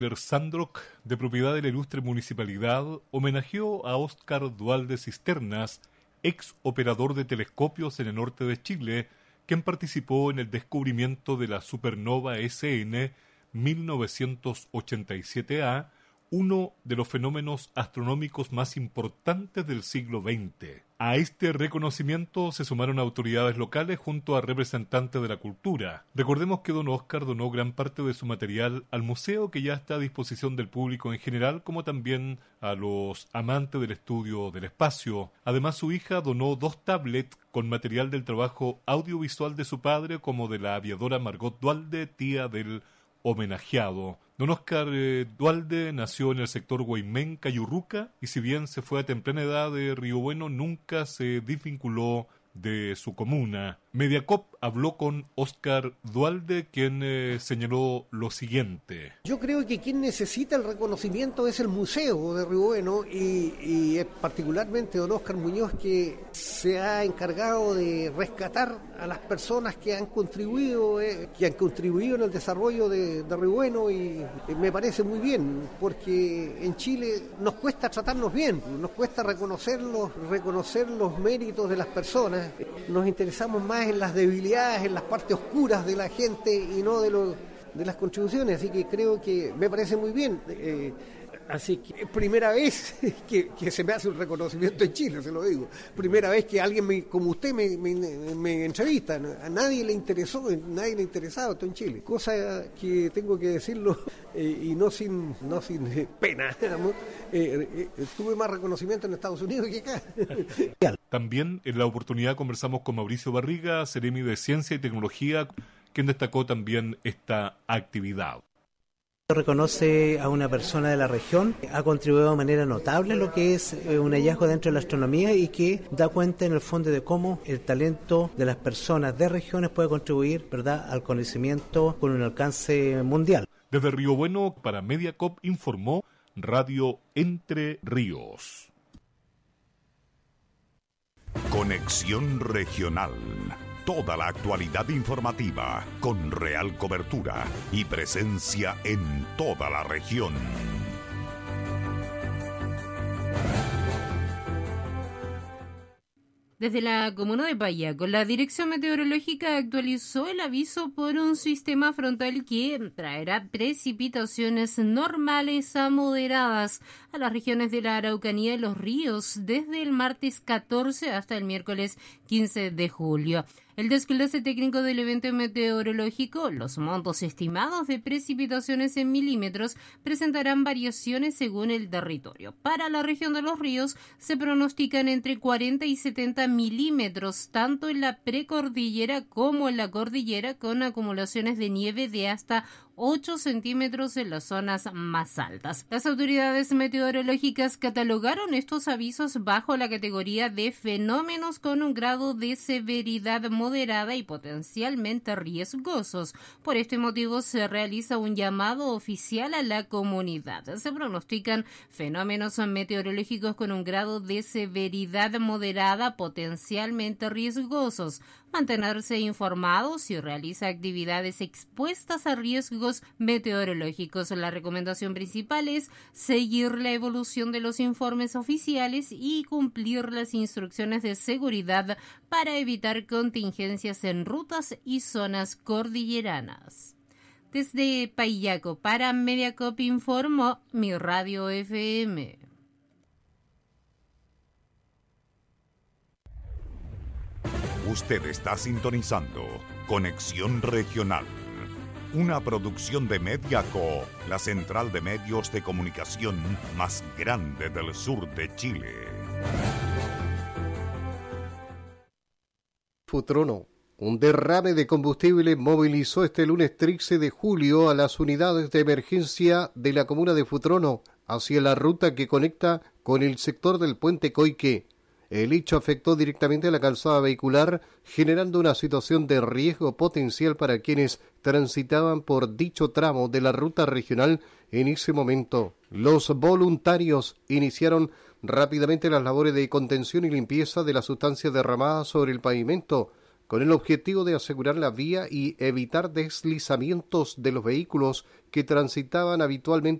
Sandrock, de propiedad de la ilustre municipalidad, homenajeó a Óscar Duhalde Cisternas, ex operador de telescopios en el norte de Chile, quien participó en el descubrimiento de la supernova SN 1987A, uno de los fenómenos astronómicos más importantes del siglo XX. A este reconocimiento se sumaron autoridades locales junto a representantes de la cultura. Recordemos que don Óscar donó gran parte de su material al museo, que ya está a disposición del público en general, como también a los amantes del estudio del espacio. Además, su hija donó 2 tablets con material del trabajo audiovisual de su padre, como de la aviadora Margot Duhalde, tía del homenajeado. Don Óscar Duhalde nació en el sector Guaymén, Cayurruca, y si bien se fue a temprana edad de Río Bueno, nunca se desvinculó de su comuna. Mediacop habló con Óscar Duhalde, quien señaló lo siguiente. Yo creo que quien necesita el reconocimiento es el Museo de Río Bueno y particularmente don Óscar Muñoz, que se ha encargado de rescatar a las personas que han contribuido en el desarrollo de Río Bueno, y me parece muy bien, porque en Chile nos cuesta tratarnos bien, nos cuesta reconocer los méritos de las personas, nos interesamos más en las debilidades, en las partes oscuras de la gente y no de las contribuciones, así que creo que me parece muy bien. Así que primera vez que se me hace un reconocimiento en Chile, se lo digo. Primera vez que alguien como usted me entrevista. A nadie le interesó, nadie le interesaba esto en Chile. Cosa que tengo que decirlo y no sin pena. Tuve más reconocimiento en Estados Unidos que acá. También en la oportunidad conversamos con Mauricio Barriga, seremi de Ciencia y Tecnología, quien destacó también esta actividad. Reconoce a una persona de la región, ha contribuido de manera notable a lo que es un hallazgo dentro de la astronomía y que da cuenta en el fondo de cómo el talento de las personas de regiones puede contribuir, ¿verdad?, al conocimiento con un alcance mundial. Desde Río Bueno, para Mediacop, informó Radio Entre Ríos. Conexión Regional. Toda la actualidad informativa con real cobertura y presencia en toda la región. Desde la comuna de Payaco, la Dirección Meteorológica actualizó el aviso por un sistema frontal que traerá precipitaciones normales a moderadas a las regiones de la Araucanía y los ríos desde el martes 14 hasta el miércoles 15 de julio. El desglose técnico del evento meteorológico, los montos estimados de precipitaciones en milímetros presentarán variaciones según el territorio. Para la región de los ríos se pronostican entre 40 y 70 milímetros, tanto en la precordillera como en la cordillera, con acumulaciones de nieve de hasta 8 centímetros en las zonas más altas. Las autoridades meteorológicas catalogaron estos avisos bajo la categoría de fenómenos con un grado de severidad moderada y potencialmente riesgosos. Por este motivo se realiza un llamado oficial a la comunidad. Se pronostican fenómenos meteorológicos con un grado de severidad moderada potencialmente riesgosos. Mantenerse informado si realiza actividades expuestas a riesgos meteorológicos. La recomendación principal es seguir la evolución de los informes oficiales y cumplir las instrucciones de seguridad para evitar contingencias en rutas y zonas cordilleranas. Desde Payaco para Mediacop informó Mi Radio FM. Usted está sintonizando Conexión Regional, una producción de Mediaco, la central de medios de comunicación más grande del sur de Chile. Futrono. Un derrame de combustible movilizó este lunes 13 de julio a las unidades de emergencia de la comuna de Futrono hacia la ruta que conecta con el sector del puente Coique. El hecho afectó directamente a la calzada vehicular, generando una situación de riesgo potencial para quienes transitaban por dicho tramo de la ruta regional en ese momento. Los voluntarios iniciaron rápidamente las labores de contención y limpieza de la sustancia derramada sobre el pavimento, con el objetivo de asegurar la vía y evitar deslizamientos de los vehículos que transitaban habitualmente